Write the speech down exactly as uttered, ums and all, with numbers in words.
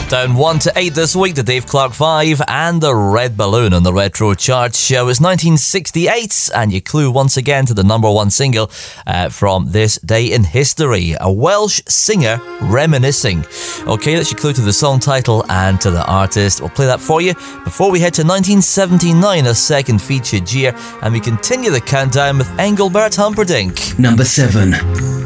Down one to eight this week, the Dave Clark five and the Red Balloon on the Retro Chart Show. It's nineteen sixty-eight, and you clue once again to the number one single uh, from this day in history. A Welsh singer reminiscing. Okay, that's your clue to the song title and to the artist. We'll play that for you before we head to nineteen seventy-nine, a second featured year, and we continue the countdown with Engelbert Humperdinck. Number seven.